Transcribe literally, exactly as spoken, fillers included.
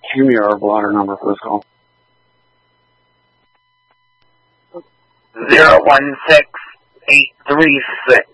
Give me our blotter number for this call. Zero one six eight three six.